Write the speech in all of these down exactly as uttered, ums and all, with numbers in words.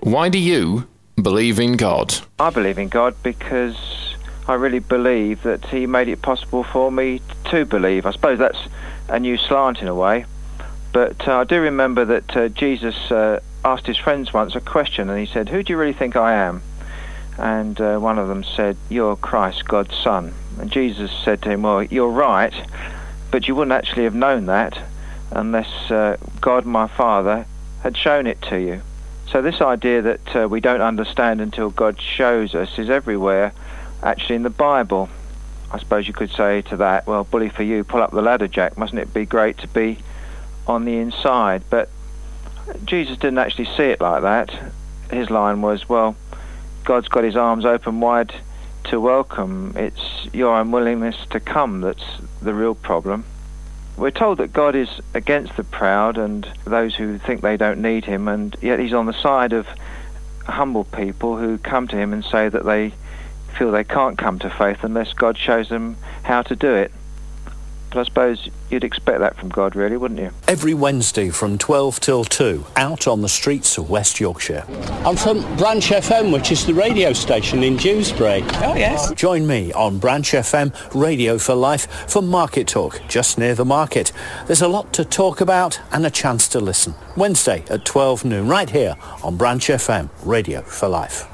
Why do you believe in God? I believe in God because I really believe that he made it possible for me to believe. I suppose that's a new slant in a way. But uh, I do remember that uh, Jesus uh, asked his friends once a question, and he said, "Who do you really think I am?" And uh, one of them said, "You're Christ, God's Son." And Jesus said to him, "Well, you're right, but you wouldn't actually have known that unless uh, God, my Father, had shown it to you." So this idea that uh, we don't understand until God shows us is everywhere, actually, in the Bible. I suppose you could say to that, well, bully for you, pull up the ladder, Jack. Mustn't it be great to be on the inside? But Jesus didn't actually see it like that. His line was, well, God's got his arms open wide to welcome. It's your unwillingness to come that's the real problem. We're told that God is against the proud and those who think they don't need him, and yet he's on the side of humble people who come to him and say that they feel they can't come to faith unless God shows them how to do it. But I suppose you'd expect that from God, really, wouldn't you? Every Wednesday from twelve till two, out on the streets of West Yorkshire. I'm from Branch F M, which is the radio station in Dewsbury. Oh, yes. Join me on Branch F M, Radio for Life, for Market Talk, just near the market. There's a lot to talk about and a chance to listen. Wednesday at twelve noon, right here on Branch F M, Radio for Life.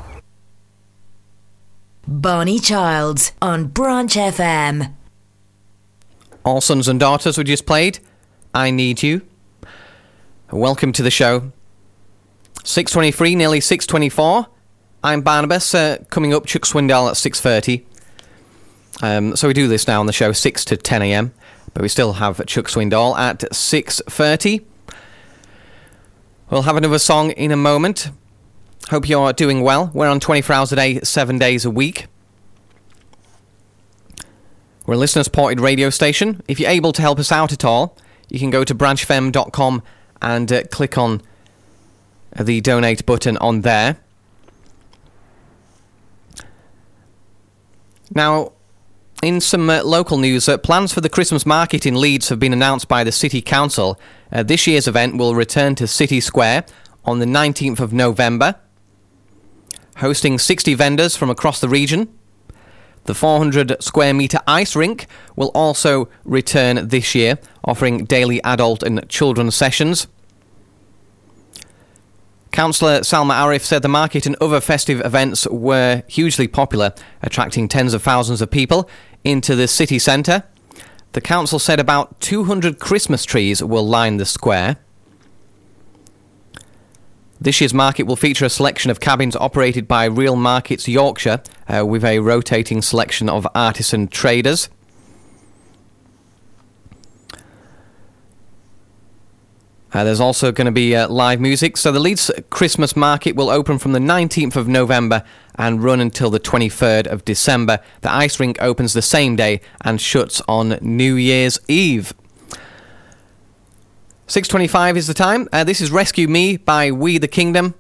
Barney Childs on Branch F M. All Sons and Daughters we just played. I Need You. Welcome to the show. six twenty-three, nearly six twenty-four. I'm Barnabas. Uh, coming up, Chuck Swindoll at six thirty. Um, so we do this now on the show, six to ten a.m. But we still have Chuck Swindoll at six thirty. We'll have another song in a moment. Hope you're doing well. We're on twenty-four hours a day, seven days a week. We're a listener-supported radio station. If you're able to help us out at all, you can go to branch f m dot com and uh, click on the donate button on there. Now, in some uh, local news, uh, plans for the Christmas market in Leeds have been announced by the City Council. Uh, this year's event will return to City Square on the nineteenth of November, hosting sixty vendors from across the region. The four hundred square metre ice rink will also return this year, offering daily adult and children's sessions. Councillor Salma Arif said the market and other festive events were hugely popular, attracting tens of thousands of people into the city centre. The council said about two hundred Christmas trees will line the square. This year's market will feature a selection of cabins operated by Real Markets Yorkshire, uh, with a rotating selection of artisan traders. Uh, there's also going to be uh, live music. So the Leeds Christmas market will open from the nineteenth of November and run until the twenty-third of December. The ice rink opens the same day and shuts on New Year's Eve. six twenty-five is the time. Uh, this is Rescue Me by We the Kingdom.